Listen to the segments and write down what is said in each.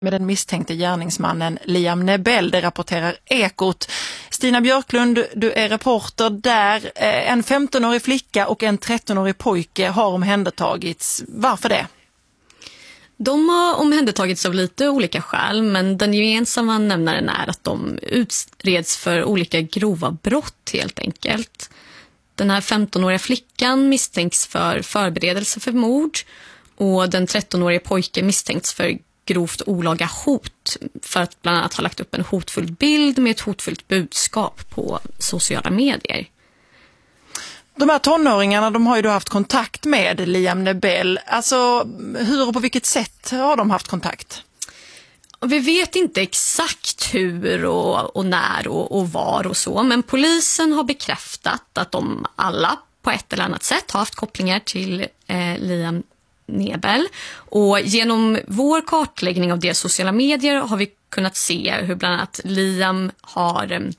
med den misstänkte gärningsmannen Liam Nebel, det rapporterar Ekot. Stina Björklund, du är reporter där. En 15-årig flicka och en 13-årig pojke har omhändertagits. Varför det? De har omhändertagits av lite olika skäl, men den gemensamma nämnaren är att de utreds för olika grova brott helt enkelt. Den här 15-åriga flickan misstänks för förberedelse för mord och den 13-åriga pojken misstänks för grovt olaga hot för att bland annat ha lagt upp en hotfull bild med ett hotfullt budskap på sociala medier. De här tonåringarna, de har ju då haft kontakt med Liam Nebel. Alltså, hur och på vilket sätt har de haft kontakt? Vi vet inte exakt hur och när och var och så, men polisen har bekräftat att de alla på ett eller annat sätt har haft kopplingar till Liam Nebel. Och genom vår kartläggning av deras sociala medier har vi kunnat se hur bland annat Liam har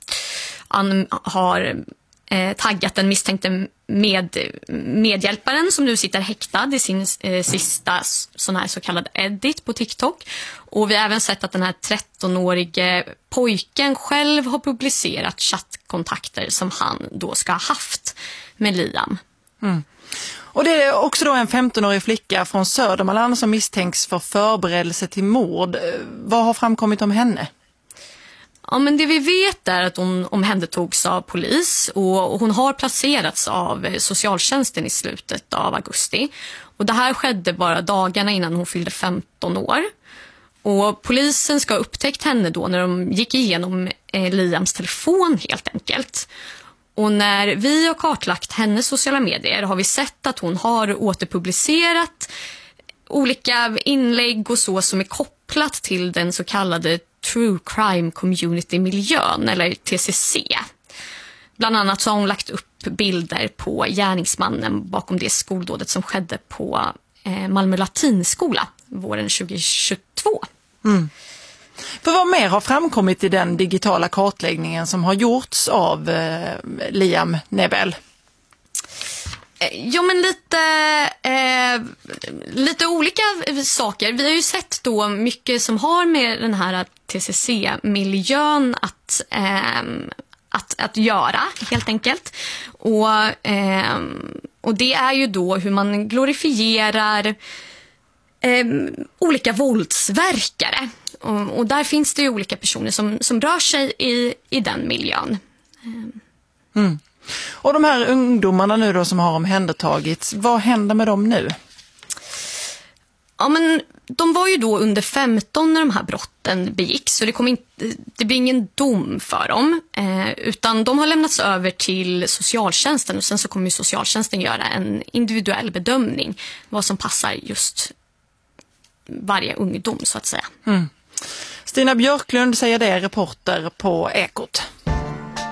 taggat den misstänkte medhjälparen som nu sitter häktad i sin sista sån här så kallad edit på TikTok. Och vi har även sett att den här 13-årige pojken själv har publicerat chattkontakter som han då ska ha haft med Liam. Mm. Och det är också då en 15-årig flicka från Södermanland som misstänks för förberedelse till mord. Vad har framkommit om henne? Ja, men det vi vet är att hon omhändertogs av polis och hon har placerats av socialtjänsten i slutet av augusti. Och det här skedde bara dagarna innan hon fyllde 15 år. Och polisen ska ha upptäckt henne då när de gick igenom Liams telefon helt enkelt. Och när vi har kartlagt hennes sociala medier har vi sett att hon har återpublicerat olika inlägg och så som är kopplat till den så kallade True Crime Community-miljön, eller TCC. Bland annat så har hon lagt upp bilder på gärningsmannen bakom det skoldådet som skedde på Malmö latinskola våren 2022. Mm. För vad mer har framkommit i den digitala kartläggningen som har gjorts av Liam Nebel? Ja, men lite olika saker. Vi har ju sett då mycket som har med den här TCC-miljön att göra helt enkelt. Och det är ju då hur man glorifierar olika våldsverkare. Och där finns det ju olika personer som rör sig i den miljön. Mm. Och de här ungdomarna nu då som har omhändertagits, vad händer med dem nu? Ja, men de var ju då under 15 när de här brotten begicks, så det blir ingen dom för dem, utan de har lämnats över till socialtjänsten och sen så kommer ju socialtjänsten göra en individuell bedömning vad som passar just varje ungdom så att säga. Mm. Stina Björklund säger det, reporter på Ekot.